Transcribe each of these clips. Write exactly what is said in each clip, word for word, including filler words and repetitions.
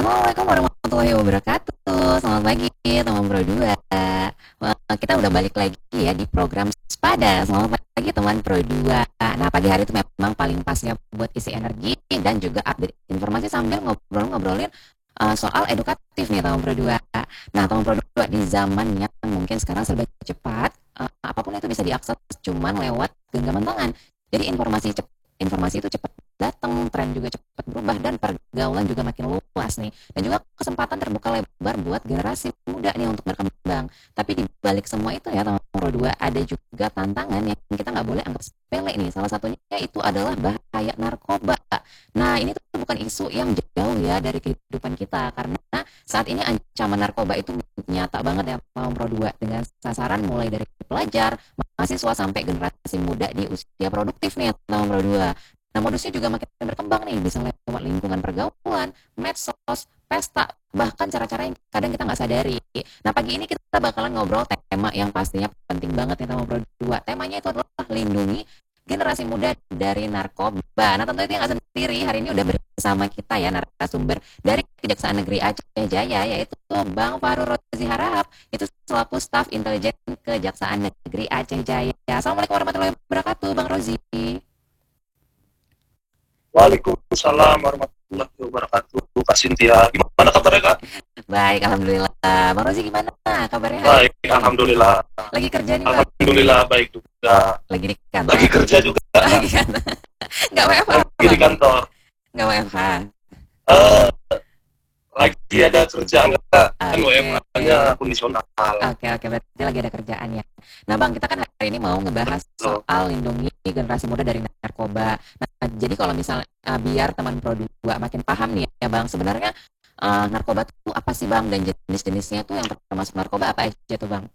Assalamualaikum warahmatullahi wabarakatuh. Selamat pagi teman Pro dua. Wah, kita udah balik lagi ya di program Sepada. Selamat pagi teman Pro dua. Nah, pagi hari itu memang paling pasnya buat isi energi dan juga update informasi sambil ngobrol-ngobrolin uh, soal edukatif nih teman Pro dua. Nah, teman Pro dua di zaman yang mungkin sekarang serba cepat, uh, apapun itu bisa diakses cuman lewat genggaman tangan. Jadi informasi cepat informasi itu cepat datang, tren juga cepat berubah, dan pergaulan juga makin luas nih. Dan juga kesempatan terbuka lebar buat generasi muda nih untuk berkembang. Tapi di balik semua itu ya, teman Pro dua, ada juga tantangan yang kita nggak boleh anggap sepele nih. Salah satunya itu adalah bahaya narkoba. Nah, ini tuh bukan isu yang jauh ya dari kehidupan kita, karena saat ini ancaman narkoba itu nyata banget ya, teman Pro dua, dengan sasaran mulai dari pelajar, mahasiswa, sampai generasi muda di usia produktif nih, teman Pro dua. Nah, modusnya juga makin berkembang nih, bisa lewat lingkungan pergaulan, medsos, pesta, bahkan cara-cara yang kadang kita nggak sadari. Nah, pagi ini kita bakalan ngobrol tema yang pastinya penting banget nih, teman Pro dua. Temanya itu adalah lindungi generasi muda dari narkoba. Nah, tentu itu yang nggak sendiri. Hari ini udah bersama kita ya narasumber dari Kejaksaan Negeri Aceh Jaya, yaitu Bang Fahrul Rozi Harahap, itu selaku staf intelijen Kejaksaan Negeri Aceh Jaya. Assalamualaikum warahmatullahi wabarakatuh, Bang Rozi. Waalaikumsalam warahmatullahi wabarakatuh. Kak Cynthia, gimana kabarnya, Kak? Baik, alhamdulillah. Bang Rozi gimana kabarnya? Baik, alhamdulillah. Lagi kerja nih, Bang? Alhamdulillah baik juga. Lagi di kantor. Lagi kerja juga. Lagi kantor. Enggak W F H. Lagi di kantor. Enggak W F H. Uh, lagi ada kerjaan, Kak. Kan Oke. W F H-nya kondisional. Oke, oke, berarti lagi ada kerjaan ya. Nah, Bang, kita kan hari ini mau ngebahas soal lindungi generasi muda dari narkoba. Nah, jadi kalau misalnya uh, biar teman Pro dua makin paham nih ya, Bang, sebenarnya uh, narkoba itu apa sih, Bang? Dan jenis-jenisnya tuh yang termasuk narkoba apa aja tuh, Bang?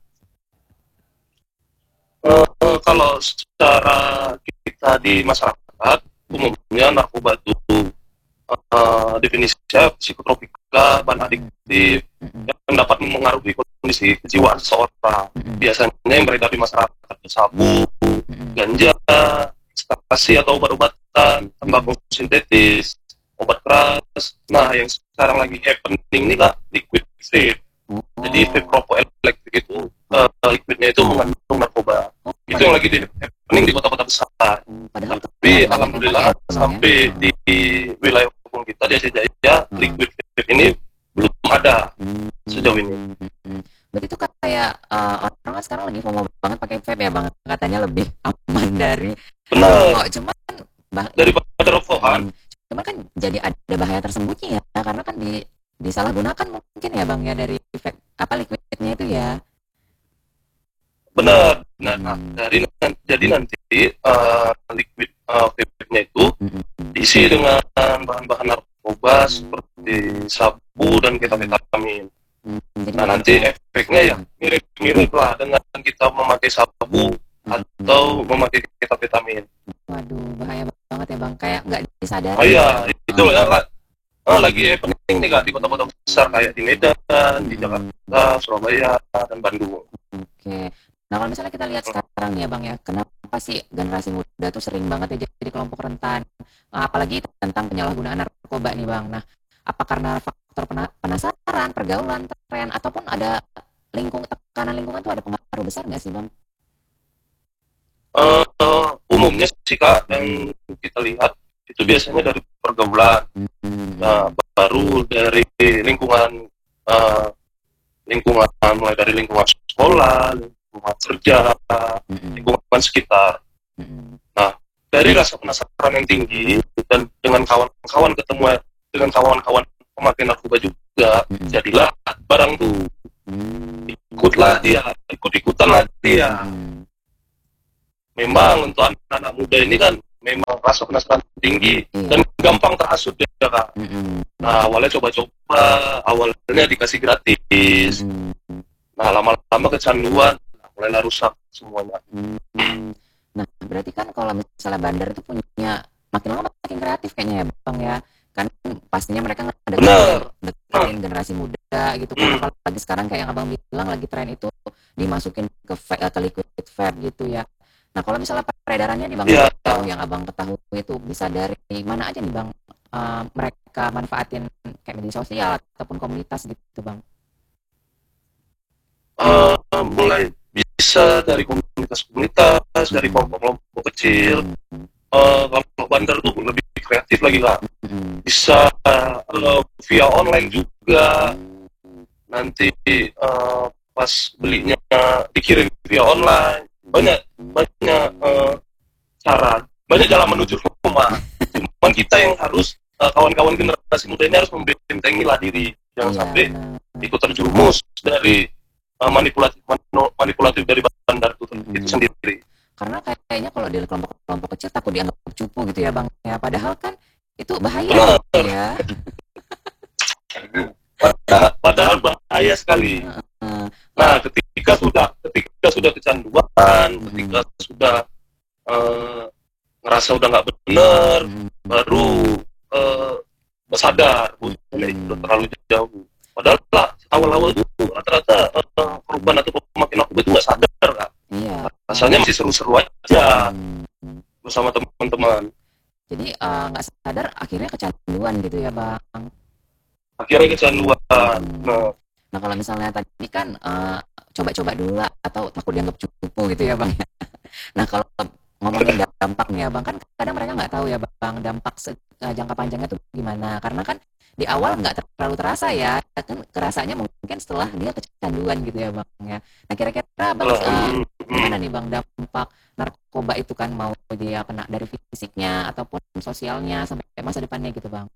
Uh, uh, kalau secara kita di masyarakat, umumnya narkoba itu uh, definisinya psikotropika, bahan adiktif, Mm-mm. yang dapat mempengaruhi kondisi kejiwaan seseorang. Mm-mm. Biasanya yang beredar di masyarakat itu sabu, Mm-mm. ganja, ekstasi atau obat-obatan, tembakau sintetis, obat keras. Nah, yang sekarang lagi happening ini, Kak, liquid vape. Oh. Jadi vape rokok elektrik itu uh, liquidnya itu mengandung narkoba. Oh, Itu yang lagi di happening di kota-kota besar. Padahal Tapi alhamdulillah sampai di, di wilayah hukum kita di Aceh Jaya, Hmm. liquid vape ini belum ada Hmm. sejauh ini. Hmm. Berarti itu kayak uh, orang kan sekarang lagi FOMO banget pakai vape ya, Bang. Katanya lebih aman dari Benar, rokok. Cuman bah- daripada rokokan. Hmm. Cuman kan jadi ada bahaya tersembunyi ya, karena kan di disalahgunakan mungkin ya, Bang, ya, dari vape apa liquidnya itu ya. Benar. Nah, nah, Hmm. dari jadi nanti uh, liquid uh, vape-nya itu Hmm. diisi dengan bahan-bahan narkoba seperti sabu dan ketametamin. Hmm. Jadi Nah, nanti efeknya ya mirip-mirip lah dengan kita memakai sabu atau memakai ketametamin. waduh, bahaya banget ya, Bang. Kayak nggak disadari. Oh iya, itu ya, Kak. Oh, lagi happening nih, Kak, di kota-kota besar kayak di Medan, di Jakarta, Surabaya, dan Bandung. Oke. Nah, kalau misalnya kita lihat sekarang nih ya, Bang, ya, kenapa sih generasi muda tuh sering banget ya jadi kelompok rentan? Nah, apalagi tentang penyalahgunaan narkoba nih, Bang. Nah, apa karena faktor pena- penasaran, pergaulan, tren, ataupun ada lingkung tekanan lingkungan tuh ada pengaruh besar nggak sih, Bang? Uh, uh, umumnya sih, Kak, yang kita lihat itu biasanya dari pergaulan. Hmm. Nah, baru dari lingkungan uh, lingkungan mulai dari lingkungan sekolah, lingkungan kerja, Hmm. lingkungan sekitar. Hmm. Dari rasa penasaran yang tinggi dan dengan kawan-kawan ketemu dengan kawan-kawan pemakai narkoba juga, Hmm. jadilah barang tuh Hmm. ikutlah dia, ikut-ikutan lah dia. Hmm. Memang untuk anak-anak muda ini kan memang rasa penasaran tinggi Iya. dan gampang terhasut dia, Kak. Hmm. Nah, awalnya coba-coba, awalnya dikasih gratis. Hmm. Nah, lama-lama kecanduan, mulailah rusak semuanya. Hmm. Nah, berarti kan kalau misalnya bandar itu punya makin lama makin kreatif kayaknya ya, Bang, ya. Kan pastinya mereka ada Bener. deketin generasi muda gitu kan. Apalagi sekarang kayak yang Abang bilang lagi tren itu dimasukin ke vape, ke liquid vape gitu ya. Nah, kalau misalnya peredarannya nih, Bang, Iya. tahu yang Abang ketahui itu bisa dari mana aja nih, Bang, uh, mereka manfaatin kayak media sosial ataupun komunitas gitu Bang? Uh, mulai bisa dari komunitas-komunitas, dari Mm-mm. kelompok-kelompok kecil. Mm-mm. Uh, kalau bandar tuh lebih kreatif lagi Kak. Mm-mm. Bisa uh, via online juga. Nanti uh, pas belinya dikirim via online. Banyak banyak uh, cara, banyak jalan menuju rumah. Cuman kita yang harus uh, kawan-kawan generasi muda ini harus membentengi lah diri, jangan Iya sampai benar. ikut terjerumus dari uh, manipulatif manipulatif dari bandar itu, Mm-mm. itu sendiri. Karena kayaknya kalau di kelompok-kelompok kecil takut dianggap cupu gitu ya Bang ya. Padahal kan itu bahaya Benar. ya. Padahal, padahal bahaya sekali. Uh, Nah, ketika sudah ketika sudah kecanduan, Mm-mm. ketika sudah uh, ngerasa udah nggak benar, Mm-mm. baru uh, sadar, oh, ini udah terlalu jauh. Padahal lah, awal-awal itu rata-rata uh, perubahan atau pemakin aku itu nggak sadar kan. Iya. Rasanya masih seru-seru aja Hmm. bersama teman-teman. Jadi uh, nggak sadar akhirnya kecanduan gitu ya Bang. Akhirnya kecanduan. Hmm. Nah, Nah kalau misalnya tadi kan uh, coba-coba dulu lah atau takut dianggap cupu gitu ya Bang. Nah kalau ngomongin dampak nih ya Bang, kan kadang mereka nggak tahu ya Bang dampak se- uh, jangka panjangnya tuh gimana. Karena kan di awal nggak terlalu terasa ya, kan kerasanya mungkin setelah dia kecanduan gitu ya Bang ya. Nah kira-kira Bang uh, gimana nih Bang dampak narkoba itu kan mau dia kena dari fisiknya ataupun sosialnya sampai masa depannya gitu Bang?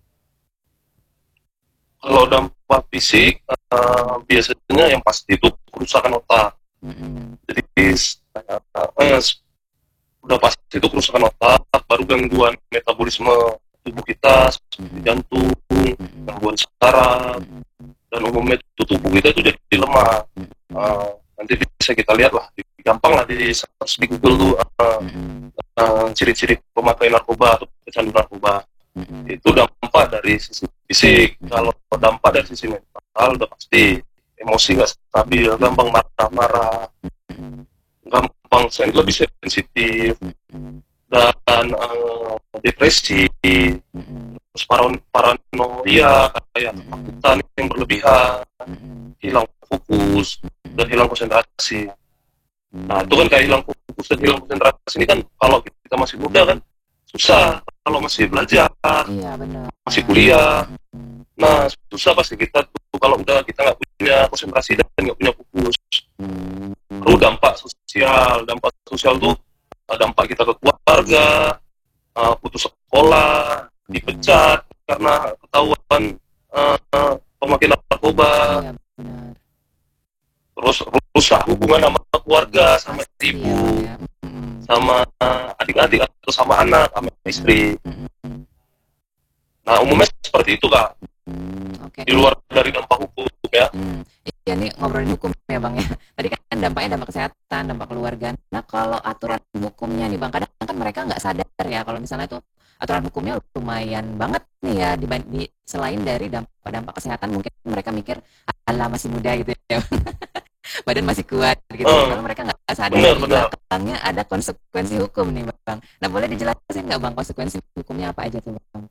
kalau dampak fisik, uh, biasanya yang pasti itu kerusakan otak. Mm-mm. Jadi uh, eh, udah pasti itu kerusakan otak, baru gangguan metabolisme tubuh kita seperti Mm-mm. jantung, Mm-mm. gangguan saraf, Mm-mm. dan umumnya itu tubuh kita itu jadi lemah. Mm-mm. Uh, nanti bisa kita lihat lah, gampang lah di search di Google tuh uh, Mm-mm. uh, ciri-ciri pemakai narkoba atau pecandu narkoba. Mm-mm. Itu dampak dari sisi fisik. Kalau dampak dari sisi mental udah pasti emosi nggak stabil, gampang marah-marah, Mm-mm. gampang sen lebih sensitif, Mm-mm. dan uh, depresi, Mm-mm. terus paran paranoia, kayak Mm-mm. ketakutan yang berlebihan, Mm-mm. hilang fokus dan hilang konsentrasi. Nah itu kan kayak hilang fokus dan hilang konsentrasi ini kan kalau kita masih muda kan susah, kalau masih belajar, Iya benar. masih kuliah, Mm-mm. nah susah pasti kita tuh kalau udah kita nggak punya konsentrasi dan nggak punya fokus. Mm-mm. Lalu dampak sosial, dampak sosial tuh uh, dampak kita ke keluarga, uh, putus sekolah, dipecat karena ketahuan uh, uh, pemakai narkoba, Iya benar. terus rusak hubungan sama keluarga, sama Pasti ibu, ya, Bang, ya. Mm-mm. sama uh, adik-adik atau sama anak, sama istri. Mm-mm. Nah umumnya seperti itu Kak, Mm, Oke. di luar dari dampak hukum ya. Hmm. Iya nih ngobrolin hukum ya Bang ya. Tadi kan dampaknya dampak kesehatan, dampak keluarga. Nah kalau aturan hukumnya nih Bang, kadang kan mereka nggak sadar ya kalau misalnya itu aturan hukumnya lumayan banget nih ya dibanding selain dari dampak-dampak kesehatan mungkin mereka mikir ala masih muda gitu ya. Badan masih kuat gitu. Hmm. Kalau mereka nggak sadar Benar, di benar. belakangnya ada konsekuensi hukum nih Bang. Nah boleh dijelasin nggak Bang konsekuensi hukumnya apa aja tuh Bang?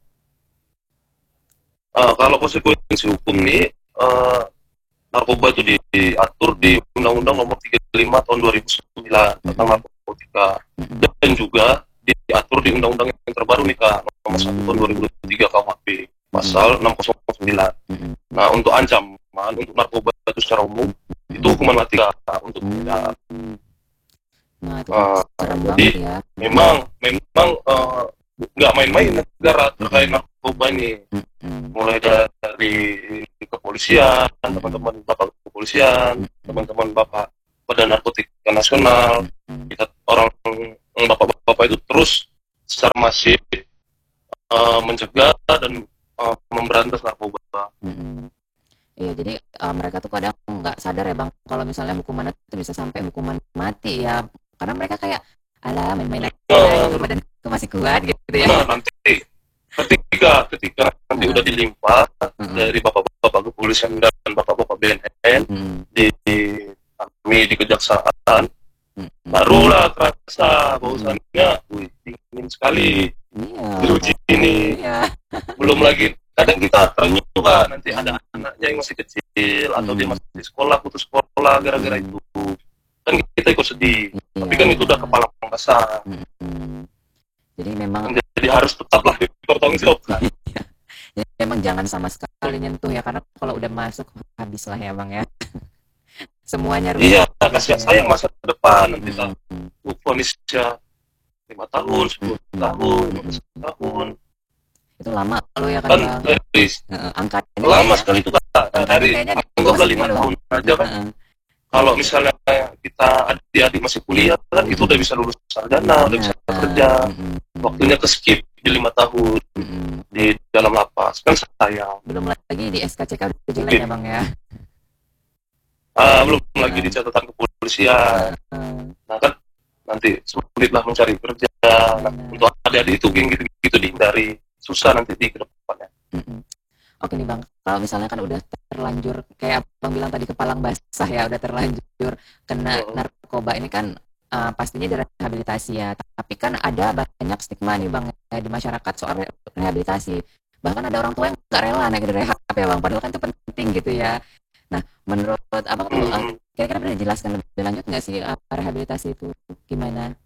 Uh, kalau konsekuensi hukum nih, uh, narkoba itu di- diatur di Undang-Undang Nomor tiga puluh lima Tahun dua ribu sembilan tentang narkotika, Mm-mm. dan juga diatur di Undang-Undang yang terbaru nih Kak, Nomor satu Tahun dua ribu dua puluh tiga K U H P pasal enam nol sembilan. Mm-mm. Nah untuk ancaman untuk narkoba itu secara umum itu hukuman mati Kak, untuk penyedap. Nah itu Uh, serem jadi banget ya. memang memang uh, nggak main-main negara terkait narkoba ini, Mm-mm. mulai dari kepolisian, teman-teman bapak kepolisian, teman-teman bapak Badan Narkotika Nasional, Mm-mm. kita orang bapak-bapak itu terus secara masif uh, mencegah dan uh, memberantas narkoba. Mm-mm. Iya, jadi uh, mereka tuh kadang nggak sadar ya Bang, kalau misalnya hukumannya itu bisa sampai hukuman mati ya, karena mereka kayak alah main-main aja, gitu, badan itu masih kuat gitu ya. Nah nanti ketika ketika nanti udah dilimpah Mm-mm. dari bapak-bapak kepolisian dan bapak-bapak B N N Mm-mm. di kami di kejaksaan, Mm-mm. barulah terasa bahwasannya, wih dingin sekali Iya. diuji ini. Iya. Belum lagi kadang kita tanya juga nanti ada anaknya yang masih kecil atau dia masih di sekolah putus sekolah gara-gara itu, kan kita ikut sedih. Iya. Tapi kan itu udah kepala basah. Mm-mm. Jadi memang Jadi harus tetaplah dipertanggungjawabkan. ya, memang jangan sama sekali nyentuh ya, karena kalau udah masuk habis lah ya bang ya. Semuanya rusak. Iya, kasihan sayang masa depan nanti tak Mm-mm. vonisnya lima tahun, sepuluh tahun, lima belas tahun. Itu lama loh ya kan Kan bang. dari Heeh, angkanya lama kayaknya- sekali itu kak. Dari kayaknya di anggaplah bawah lima sepuluh. tahun aja kan. Heeh. Kalau misalnya kita adik-adik masih kuliah kan itu udah bisa lulus sarjana, udah bisa kerja. Mm-mm. Waktunya ke skip di lima tahun Mm-mm. di dalam lapas kan sayang. Belum lagi di S K C K udah jelek ya bang ya. Ah, belum lagi di catatan kepolisian. Heeh. Nah kan nanti sulit lah mencari kerja. Nah, untuk adik-adik itu yang gitu-gitu dihindari, susah nanti di kedepannya. Mm-mm. Oke nih bang, kalau misalnya kan udah terlanjur kayak abang bilang tadi kepalang basah ya, udah terlanjur kena Mm. narkoba ini kan uh, pastinya direhabilitasi ya. Tapi kan ada banyak stigma nih bang ya, di masyarakat soal re- rehabilitasi. Bahkan ada orang tua yang nggak rela naik direhab ya bang, padahal kan itu penting gitu ya. Nah menurut abang tuh uh, Mm. kira-kira bisa dijelaskan lebih lanjut nggak sih uh, rehabilitasi itu gimana?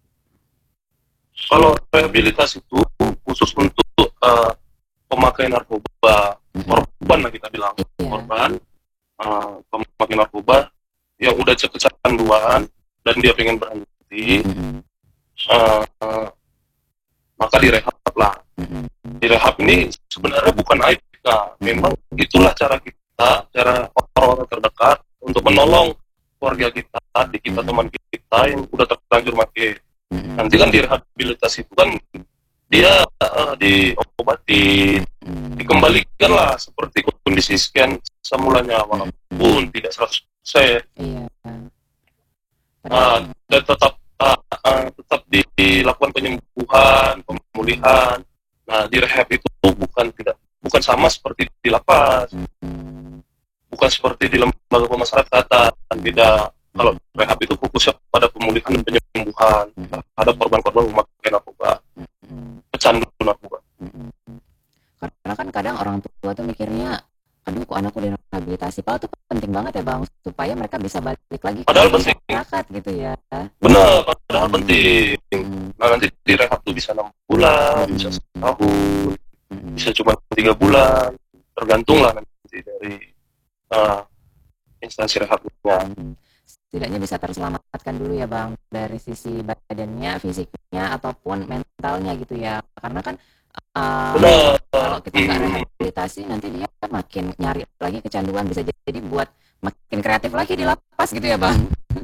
Kalau rehabilitasi itu khusus untuk uh, pemakai narkoba, korban lah kita bilang, Iya. korban uh, pemakai narkoba yang udah kecanduan dan dia pengen berhenti, Mm-mm. uh, uh, maka direhab lah. Mm-mm. Direhab ini sebenarnya bukan aib kita, memang itulah cara kita, cara orang-orang terdekat untuk menolong keluarga kita, adik kita, teman kita yang udah terlanjur pakai. Mm-mm. Nanti kan direhabilitasi itu kan dia uh, diobati, Mm-mm. dikembalikan lah seperti kondisi scan semulanya walaupun tidak seratus persen. Iya. Uh, dan tetap uh, uh, tetap di- dilakukan penyembuhan, pemulihan. Nah, di rehab itu bukan tidak bukan sama seperti di lapas, Mm-mm. bukan seperti di lembaga pemasyarakatan. Tidak. Kalau rehab itu fokusnya pada pemulihan dan penyembuhan terhadap korban-korban memakai narkoba, Mm-mm. pecandu narkoba. Mm-mm. Karena kan kadang orang tua tuh mikirnya, aduh kok anakku direhabilitasi, padahal itu penting banget ya bang, supaya mereka bisa balik lagi ke Padahal penting. masyarakat gitu ya. Benar, padahal penting. Mm-mm. Nah, nanti di rehab tuh bisa enam bulan, bisa setahun, Mm-mm. bisa cuma tiga bulan, tergantung lah nanti dari uh, instansi rehabnya. Mm. Setidaknya bisa terselamatkan dulu ya bang, dari sisi badannya, fisiknya ataupun mentalnya gitu ya. Karena kan uh, Benar. kalau kita nggak rehabilitasi nanti dia makin nyari lagi kecanduan, bisa jadi buat makin kreatif lagi di lapas gitu ya bang.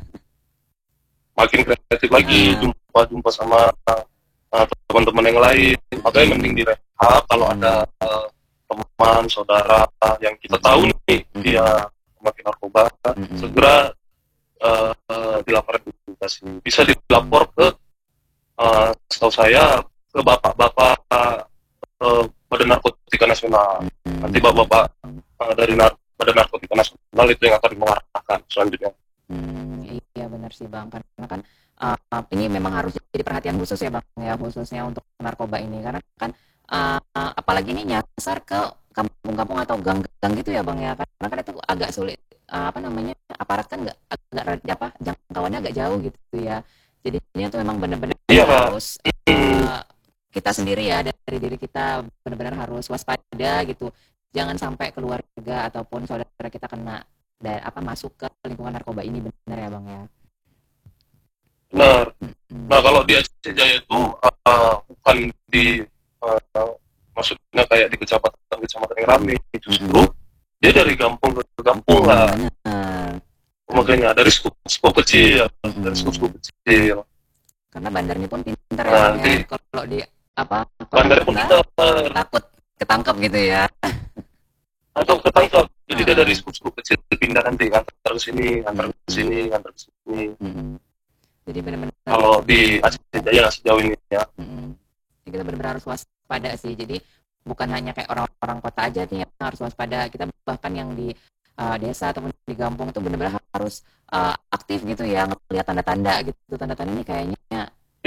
Makin kreatif lagi, Ah. jumpa-jumpa sama uh, teman-teman yang lain. Makanya mending di rehab kalau ada uh, teman, saudara yang kita tahu nih dia memakai narkoba, Mm-mm. segera uh, uh, dilaporkan rehabilitasi. Bisa dilapor ke uh, setahu saya ke bapak-bapak uh, uh, Badan Narkotika Nasional. Mm-mm. Nanti bapak-bapak uh, dari nar- Badan Narkotika Nasional itu yang akan mengarahkan selanjutnya. Hmm, iya benar sih bang, karena kan uh, ini memang harus jadi perhatian khusus ya bang ya, khususnya untuk narkoba ini, karena kan uh, apalagi ini nyasar ke kampung-kampung atau gang-gang gitu ya bang ya, karena kan itu agak sulit, uh, apa namanya, aparat kan nggak agak apa jangkauannya agak jauh gitu ya, jadinya tuh memang benar-benar Iya, Pak. harus uh, kita sendiri ya, dari diri kita benar-benar harus waspada gitu, jangan sampai keluarga ataupun saudara kita kena dan apa masuk ke lingkungan narkoba ini, benar ya bang ya. Benar. Mm-mm. Nah kalau di Aceh Jaya itu uh, bukan di uh, maksudnya kayak di kecamatan-kecamatan yang ramai, justru dia dari kampung ke kampung lah. Benar. Makanya dari skup-skup kecil, Mm-mm. dari skup-skup kecil. Karena bandarnya pun pintar ya Nah, bang nanti ya, kalau di apa bandar pun kita kita takut ketangkap gitu ya. atau ketangkap. Jadi dia Ah. dari skup-skup kecil pindah nanti antar ke sini, antar ke sini, antar ke sini. Mm-mm. Jadi benar-benar Kalau di Aceh Jaya sejauh ini ya. mm-mm. Jadi kita benar-benar harus waspada sih. Jadi bukan hanya kayak orang-orang kota aja nih yang harus waspada, kita bahkan yang di uh, desa ataupun di kampung itu benar-benar harus uh, aktif gitu ya, ngelihat tanda-tanda gitu, tanda-tanda ini kayaknya Iya,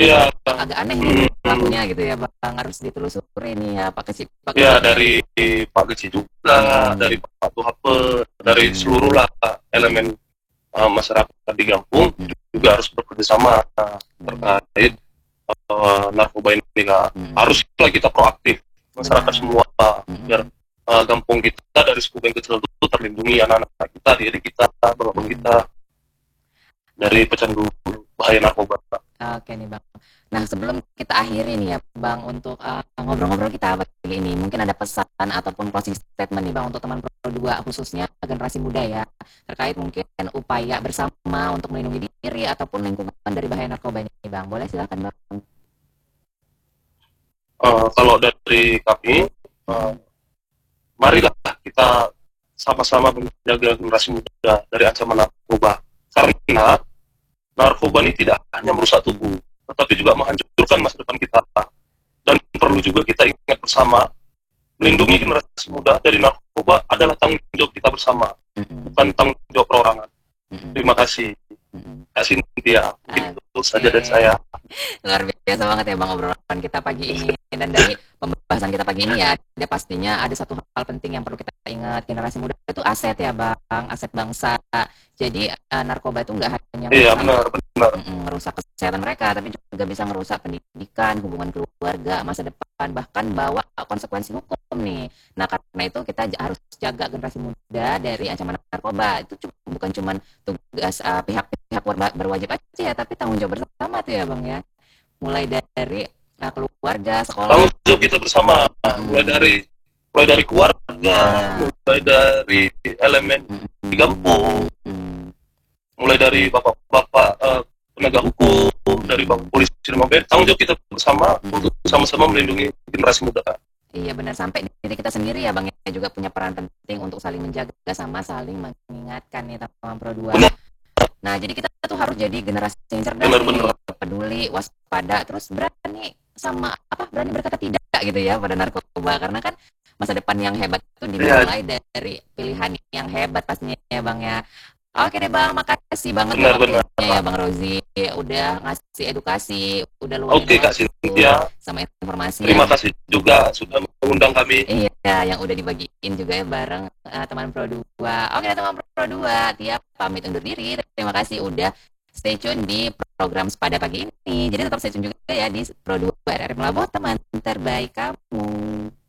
agak aneh nih pelakunya gitu ya Bang, harus ditelusuri nih ya Pak Kecil. Ya dari Pak Kecil juga, hmm. dari Pak Tuhape, dari hmm. seluruh lah elemen uh, masyarakat di kampung hmm. juga harus bekerjasama uh, terkait uh, narkoba ini lah. Hmm. Haruslah kita proaktif masyarakat Benar. semua hmm. biar uh, kampung kita dari suku yang kecil itu terlindungi, anak-anak kita, diri kita, bapak hmm. kita dari pecandu bahaya narkoba. Oke nih Bang. Nah sebelum kita akhiri nih ya Bang untuk uh, ngobrol-ngobrol kita pagi ini, mungkin ada pesan ataupun closing statement nih Bang untuk teman Pro dua khususnya generasi muda ya terkait mungkin upaya bersama untuk melindungi diri ataupun lingkungan dari bahaya narkoba ini Bang. Boleh silakan Bang. Uh, kalau dari kami, uh, marilah kita sama-sama menjaga generasi muda dari ancaman narkoba, karena narkoba ini tidak hanya merusak tubuh, tetapi juga menghancurkan masa depan kita. Dan perlu juga kita ingat bersama, melindungi generasi muda dari narkoba adalah tanggung jawab kita bersama, bukan tanggung jawab perorangan. Terima kasih. Kak Cynthia, itu okay. saja dari saya. Luar biasa banget ya Bang obrolan kita pagi ini. Dan dari pembahasan kita pagi ini ya, ada pastinya ada satu hal penting yang perlu kita ingat. Generasi muda itu aset ya Bang, aset bangsa. Jadi uh, narkoba itu nggak hanya iya, benar, benar. merusak kesehatan mereka, tapi juga bisa merusak pendidikan, hubungan keluarga, masa depan, bahkan bawa konsekuensi hukum nih. Nah karena itu kita harus jaga generasi muda dari ancaman narkoba. Itu bukan cuma tugas uh, pihak-pihak berwajib aja ya, tapi tanggung jawab bersama tuh ya Bang ya. Mulai dari uh, keluarga, sekolah. Tanggung jawab kita bersama, hmm. mulai dari mulai dari keluarga, hmm. mulai dari elemen hmm. di kampung, hmm. mulai dari bapak-bapak uh, penegak hukum, hmm. dari bapak polisi dan mabes. Tanggung jawab kita bersama hmm. untuk sama-sama melindungi generasi muda. Iya benar, sampai diri kita sendiri ya Bang ya juga punya peran penting untuk saling menjaga sama saling mengingatkan nih teman Pro dua. Benar. Nah jadi kita tuh harus jadi generasi yang cerdas, benar, nih, benar. peduli, waspada, terus berani sama apa berani berkata tidak gitu ya pada narkoba, karena kan masa depan yang hebat itu dimulai ya. dari pilihan yang hebat pastinya ya Bang ya. Oke deh Bang, makasih banget benar, benar. ya Bang Rozi udah ngasih edukasi, udah luangin Oke, Kak Cynthia. sama informasi. Terima kasih juga sudah mengundang kami. Iya, yang udah dibagiin juga ya bareng uh, teman Pro dua. Oke teman Pro dua, Tiap pamit undur diri. Terima kasih udah stay tune di program Sepada pagi ini. Jadi tetap stay tune juga ya di Pro dua R R Melabo, teman terbaik kamu.